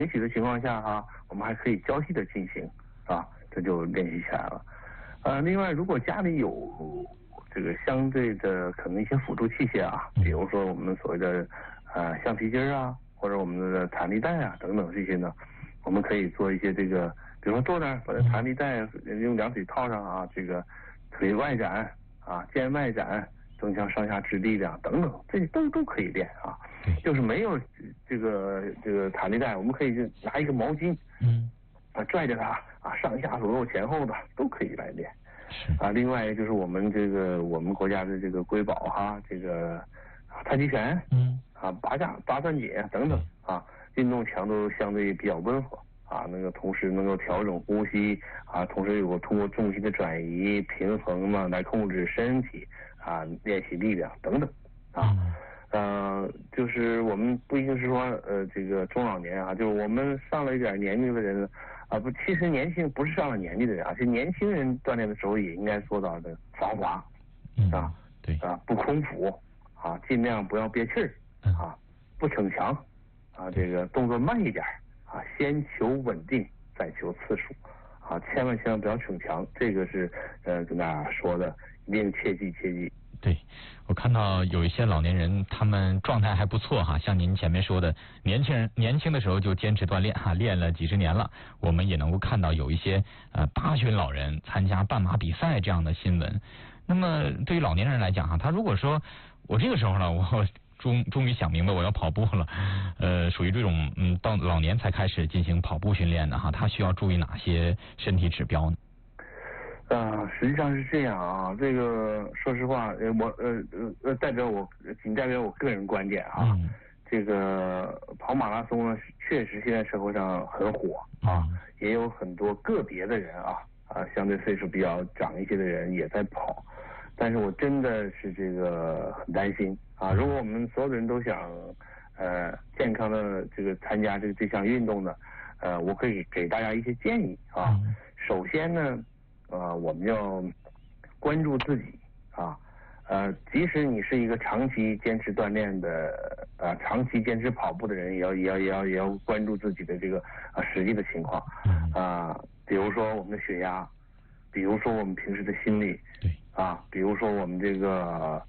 允许的情况下哈，我们还可以交替的进行啊，这就练习起来了。另外，如果家里有这个相对的可能一些辅助器械啊，比如说我们所谓的橡皮筋啊，或者我们的弹力带啊等等这些呢，我们可以做一些这个，比如说坐那儿把这弹力带用两腿套上啊，这个腿外展啊，肩外展，增强上下肢力量等等，这都可以练啊。就是没有这个弹力带，我们可以就拿一个毛巾，拽着它啊，上下左右前后的都可以来练。另外就是我们国家的这个瑰宝哈，这个太极拳，八段锦等等啊，运动强度相对比较温和啊，同时能够调整呼吸啊，同时通过重心的转移、平衡嘛，来控制身体啊，练习力量等等啊。就是我们不一定是说这个中老年啊，就是我们上了一点年纪的人啊，其实年轻不是上了年纪的人啊，其实年轻人锻炼的时候也应该做到的防滑， 对不空腹啊，尽量不要憋气儿啊，不逞强啊，这个动作慢一点啊，先求稳定再求次数啊，千万不要逞强，这个是跟大家说的，一定切记。 对，我看到有一些老年人，他们状态还不错哈，像您前面说的，年轻的时候就坚持锻炼哈，练了几十年了。我们也能够看到有一些8旬老人参加半马比赛这样的新闻。那么对于老年人来讲哈，他如果说我这个时候呢，我终于想明白我要跑步了，属于这种到老年才开始进行跑步训练的哈，他需要注意哪些身体指标呢？ 实际上是这样啊，这个说实话，我仅代表我个人观点啊。这个跑马拉松呢，确实现在社会上很火啊，也有很多个别的人相对岁数比较长一些的人也在跑，但是我真的是这个很担心啊。如果我们所有的人都想健康的这个参加这项运动呢，我可以给大家一些建议啊。首先呢，我们要关注自己啊，即使你是一个长期坚持锻炼的长期坚持跑步的人，也要关注自己的这个实际的情况比如说我们的血压，比如说我们平时的心率，比如说我们这个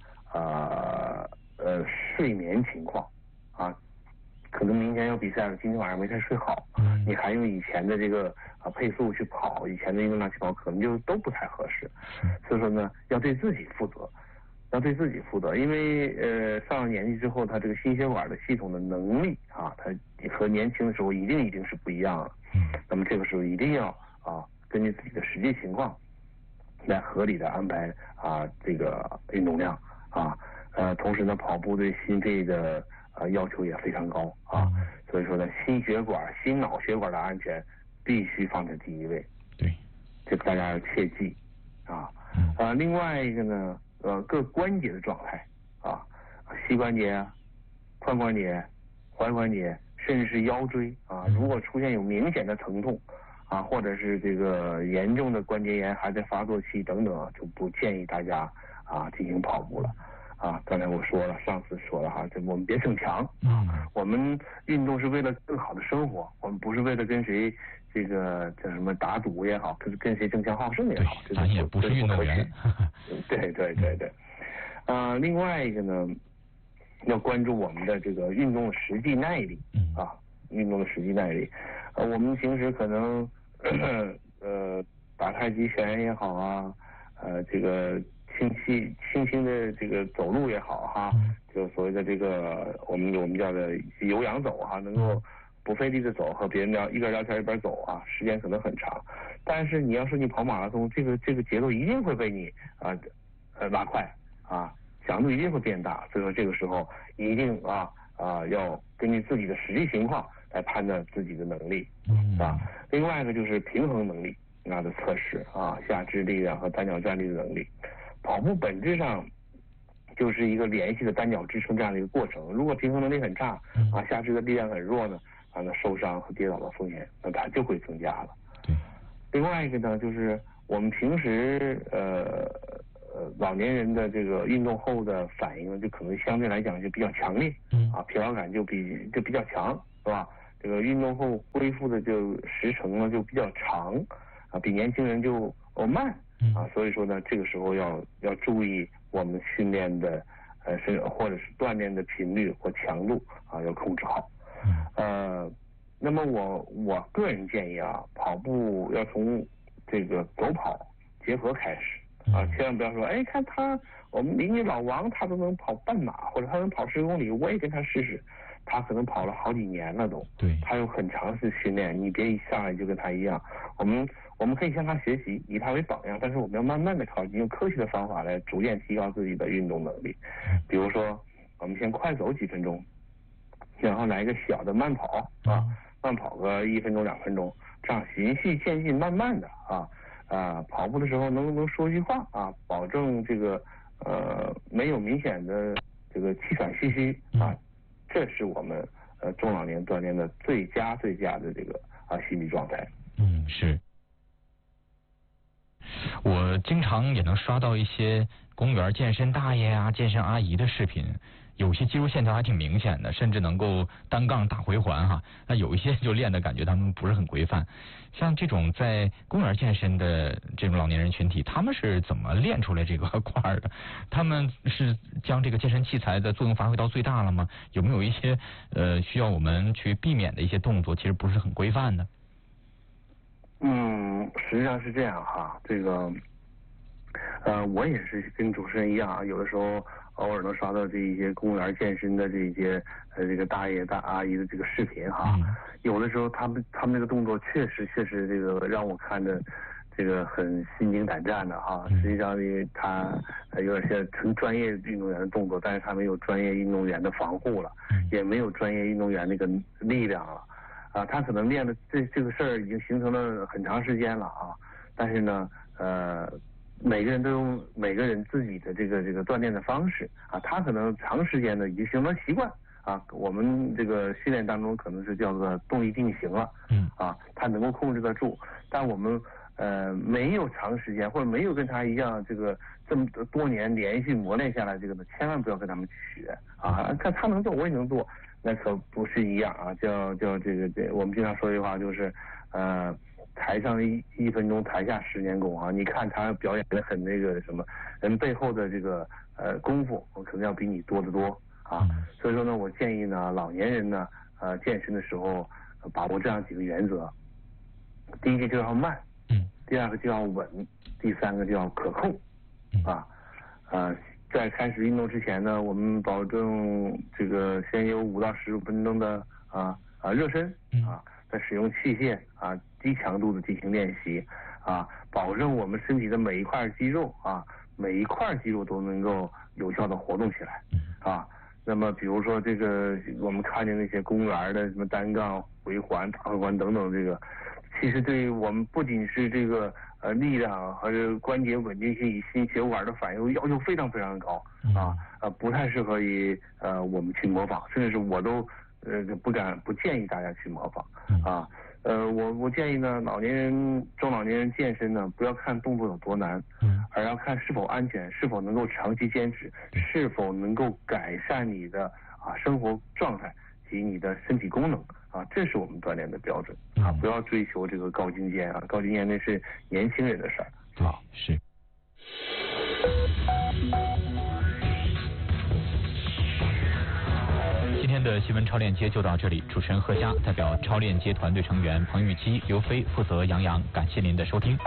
睡眠情况啊。可能明天要比赛了，今天晚上没太睡好，你还用以前的这个配速去跑，以前的运动量去跑，可能就都不太合适。所以说呢，要对自己负责，因为上了年纪之后，他这个心血管的系统的能力啊，它和年轻的时候一定是不一样的。那么这个时候一定要根据自己的实际情况，来合理的安排这个运动量同时呢，跑步对心肺的要求也非常高所以说呢，心脑血管的安全必须放在第一位。 对， 这个大家要切记另外一个呢，各关节的状态膝关节、髋关节、踝关节，甚至是腰椎如果出现有明显的疼痛或者是这个严重的关节炎还在发作期等等就不建议大家进行跑步了。刚才我说了，上次说了这我们别逞强我们运动是为了更好的生活，我们不是为了跟谁这个叫什么打赌也好，跟谁争强好胜也好， 咱也不是运动员。 对。另外一个呢，要关注我们的这个运动的实际耐力运动的实际耐力。我们平时可能打太极拳也好这个轻轻的这个走路也好就所谓的这个我们叫的有氧走能够不费力的走，和别人一边聊天一边走时间可能很长。但是你要说你跑马拉松，这个节奏一定会被你拉快强度一定会变大。所以说这个时候一定要根据自己的实际情况来判断自己的能力另外一个就是平衡能力的测试下肢力量和单脚站立的能力。跑步本质上就是一个连续的单脚支撑这样的一个过程。如果平衡能力很差下肢的力量很弱呢那受伤和跌倒的风险那它就会增加了。另外一个呢，就是我们平时老年人的这个运动后的反应就可能相对来讲就比较强烈疲劳感就比较强，是吧？ 这个运动后恢复的就时程呢就比较长，比年轻人就慢，所以说呢，这个时候要注意我们训练的或者是锻炼的频率或强度要控制好。那么我个人建议跑步要从这个走跑结合开始千万不要说看我们邻居老王他都能跑半马或者他能跑10公里，我也跟他试试。他可能跑了好几年了都， 对， 他有很长时训练，你别一上来就跟他一样。我们可以向他学习，以他为榜样，但是我们要慢慢的靠近，用科学的方法来逐渐提高自己的运动能力。比如说，我们先快走几分钟，然后来一个小的慢跑慢跑个1分钟2分钟，这样循序渐进，慢慢的跑步的时候能说句话保证这个没有明显的这个气喘吁吁这是我们中老年锻炼的最佳的这个心理状态。 是。我经常也能刷到一些公园健身大爷健身阿姨的视频，有些肌肉线条还挺明显的，甚至能够单杠大回环那有一些就练的感觉他们不是很规范。像这种在公园健身的这种老年人群体，他们是怎么练出来这个块的？他们是将这个健身器材的作用发挥到最大了吗？有没有一些需要我们去避免的一些动作，其实不是很规范的？ 实际上是这样这个我也是跟主持人一样有的时候偶尔能刷到这一些公园健身的这些这个大爷大阿姨的这个视频有的时候他们这个动作确实这个让我看着这个很心惊胆战的实际上他有点像纯专业运动员的动作，但是他没有专业运动员的防护了，也没有专业运动员那个力量了他可能练的这个事儿已经形成了很长时间了但是呢每个人都有每个人自己的这个锻炼的方式他可能长时间的已经形成习惯我们这个训练当中可能是叫做动力定型了他能够控制得住，但我们没有长时间或者没有跟他一样这么多年连续磨练下来，这个呢千万不要跟他们去学他能做我也能做，那可不是一样叫这个我们经常说一句话就是台上1分钟，台下10年功你看他表演的很那个什么，人背后的这个功夫可能要比你多得多所以说呢，我建议呢老年人呢健身的时候把握这样几个原则。第一个就要慢第二个就要稳，第三个就要可控在开始运动之前呢，我们保证这个先有5到15分钟的热身再使用器械低强度的进行练习保证我们身体的每一块肌肉每一块肌肉都能够有效的活动起来那么比如说这个我们看见那些公园的什么单杠回环大回环等等，这个其实对于我们不仅是这个力量和这个关节稳定性与心血管的反应要求非常非常高不太适合于我们去模仿，甚至是我都不建议大家去模仿我建议呢中老年人健身呢不要看动作有多难而要看是否安全，是否能够长期坚持，是否能够改善你的生活状态及你的身体功能这是我们锻炼的标准不要追求这个高精尖高精尖那是年轻人的事儿是。今天的新闻超链接就到这里，主持人贺佳代表超链接团队成员彭玉基、刘飞负责杨洋，感谢您的收听。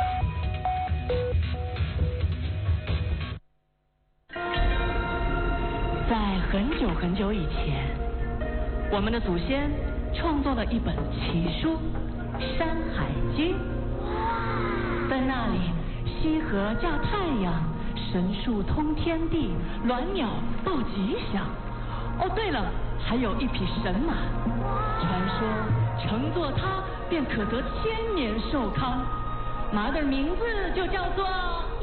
在很久很久以前，我们的祖先创作了一本奇书《山海经》。在那里，羲和驾太阳，神树通天地，鸾鸟报吉祥。哦，对了，还有一匹神马，传说乘坐它便可得1000年寿康。马的名字就叫做